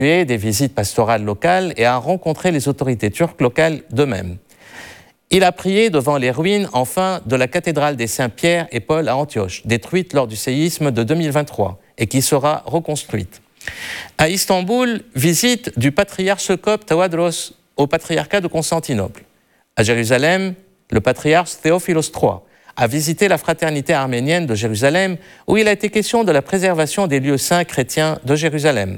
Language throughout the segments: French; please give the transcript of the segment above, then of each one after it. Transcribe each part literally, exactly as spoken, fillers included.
des visites pastorales locales et a rencontré les autorités turques locales d'eux-mêmes. Il a prié devant les ruines, enfin, de la cathédrale des Saints-Pierre et Paul à Antioche, détruite lors du séisme de deux mille vingt-trois et qui sera reconstruite. À Istanbul, visite du patriarche copte Tawadros au patriarcat de Constantinople. À Jérusalem, le patriarche Théophilos trois a visité la fraternité arménienne de Jérusalem où il a été question de la préservation des lieux saints chrétiens de Jérusalem.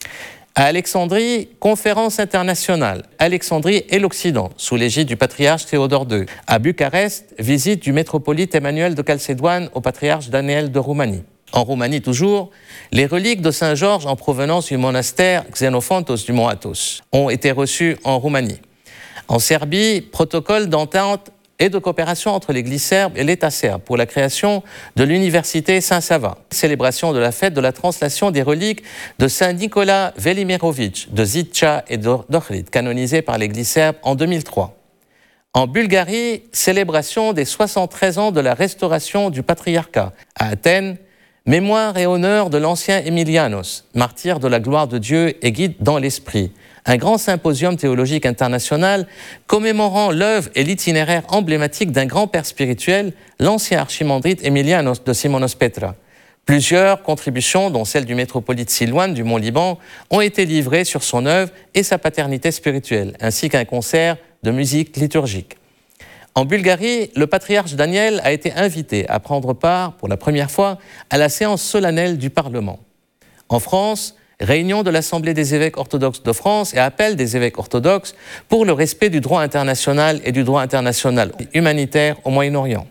À Alexandrie, conférence internationale, Alexandrie et l'Occident, sous l'égide du patriarche Théodore deux. À Bucarest, visite du métropolite Emmanuel de Calcédoine au patriarche Daniel de Roumanie. En Roumanie toujours, les reliques de Saint Georges en provenance du monastère Xenophontos du Mont Athos ont été reçues en Roumanie. En Serbie, protocole d'entente et de coopération entre l'Église serbe et l'État serbe pour la création de l'université Saint-Sava. Célébration de la fête de la translation des reliques de Saint Nicolas Velimirovic de Zitcha et d'Ohrid, canonisé par l'Église serbe en deux mille trois. En Bulgarie, célébration des soixante-treize ans de la restauration du patriarcat. À Athènes, mémoire et honneur de l'ancien Emilianos, martyr de la gloire de Dieu et guide dans l'esprit. Un grand symposium théologique international commémorant l'œuvre et l'itinéraire emblématique d'un grand père spirituel, l'ancien archimandrite Emilianos de Simonos Petra. Plusieurs contributions, dont celle du métropolite Silouane du Mont-Liban, ont été livrées sur son œuvre et sa paternité spirituelle, ainsi qu'un concert de musique liturgique. En Bulgarie, le patriarche Daniel a été invité à prendre part, pour la première fois, à la séance solennelle du Parlement. En France, réunion de l'Assemblée des évêques orthodoxes de France et appel des évêques orthodoxes pour le respect du droit international et du droit international humanitaire au Moyen-Orient.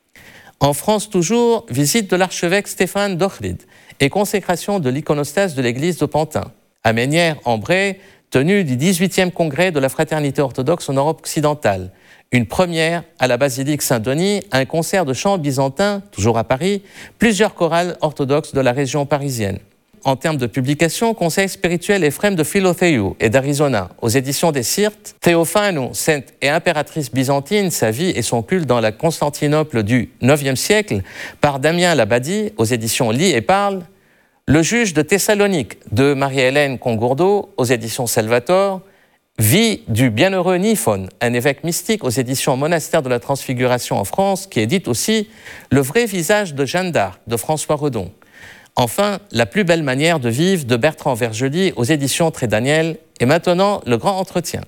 En France toujours, visite de l'archevêque Stéphane d'Ohrid et consécration de l'iconostase de l'église de Pantin. À Mesnières-en-Bray, tenue du dix-huitième congrès de la fraternité orthodoxe en Europe occidentale. Une première à la basilique Saint-Denis, un concert de chant byzantin, toujours à Paris, plusieurs chorales orthodoxes de la région parisienne. En termes de publication, Conseil spirituel Ephrem de Philotheiou et d'Arizona, aux éditions des Syrtes, Théophano, sainte et impératrice byzantine, sa vie et son culte dans la Constantinople du neuvième siècle, par Damien Labadie, aux éditions Lis et Parle, Le juge de Thessalonique de Marie-Hélène Congourdeau, aux éditions Salvator, Vie du bienheureux Niphon, un évêque mystique, aux éditions Monastère de la Transfiguration en France, qui édite aussi Le vrai visage de Jeanne d'Arc de François Redon. Enfin, La plus belle manière de vivre de Bertrand Vergely aux éditions Très Daniel. Et maintenant, le grand entretien.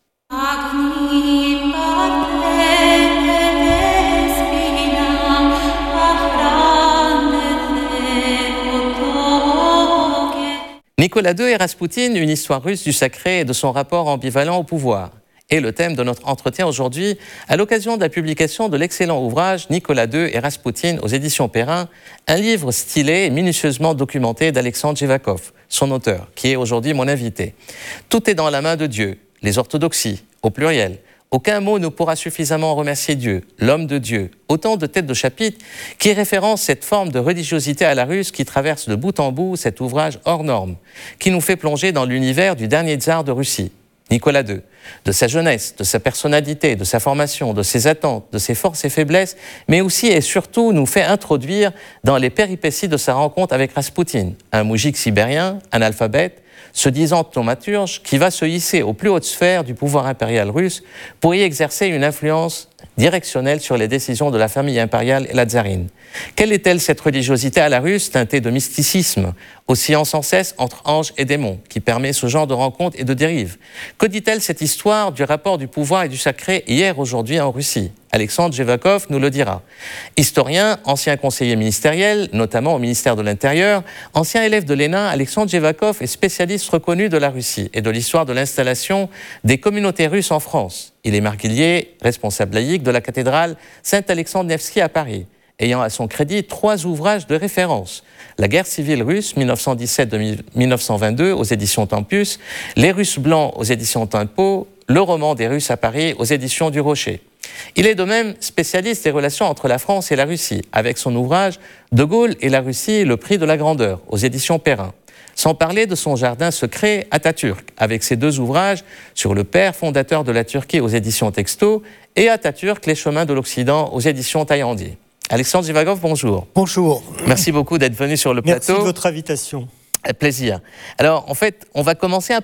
Nicolas deux et Raspoutine, une histoire russe du sacré et de son rapport ambivalent au pouvoir. Et le thème de notre entretien aujourd'hui, à l'occasion de la publication de l'excellent ouvrage Nicolas deux et Raspoutine aux éditions Perrin, un livre stylé et minutieusement documenté d'Alexandre Jevakov, son auteur, qui est aujourd'hui mon invité. Tout est dans la main de Dieu, les orthodoxies, au pluriel. Aucun mot ne pourra suffisamment remercier Dieu, l'homme de Dieu. Autant de têtes de chapitre qui référencent cette forme de religiosité à la russe qui traverse de bout en bout cet ouvrage hors norme, qui nous fait plonger dans l'univers du dernier tsar de Russie, Nicolas deux, de sa jeunesse, de sa personnalité, de sa formation, de ses attentes, de ses forces et faiblesses, mais aussi et surtout nous fait introduire dans les péripéties de sa rencontre avec Raspoutine, un moujik sibérien, analphabète, se disant thaumaturge, qui va se hisser aux plus hautes sphères du pouvoir impérial russe pour y exercer une influence directionnelle sur les décisions de la famille impériale et la tsarine. Quelle est-elle cette religiosité à la russe, teintée de mysticisme, oscillant sans cesse entre anges et démons, qui permet ce genre de rencontres et de dérives? Que dit-elle cette histoire du rapport du pouvoir et du sacré hier, aujourd'hui en Russie? Alexandre Jevakov nous le dira. Historien, ancien conseiller ministériel, notamment au ministère de l'Intérieur, ancien élève de Lénin, Alexandre Jevakov est spécialiste reconnu de la Russie et de l'histoire de l'installation des communautés russes en France. Il est marguillier, responsable laïque de la cathédrale Saint-Alexandre Nevski à Paris, ayant à son crédit trois ouvrages de référence. La guerre civile russe, mille neuf cent dix-sept à mille neuf cent vingt-deux, aux éditions Tempus, Les Russes blancs, aux éditions Tempo, Le roman des Russes à Paris, aux éditions du Rocher. Il est de même spécialiste des relations entre la France et la Russie, avec son ouvrage « De Gaulle et la Russie, le prix de la grandeur » aux éditions Perrin. Sans parler de son jardin secret Atatürk, avec ses deux ouvrages sur le père fondateur de la Turquie aux éditions Texto et Atatürk, les chemins de l'Occident aux éditions Taillandier. Alexandre Jevakov, bonjour. Bonjour. Merci beaucoup d'être venu sur le plateau. Merci de votre invitation. Plaisir. Alors, en fait, on va commencer un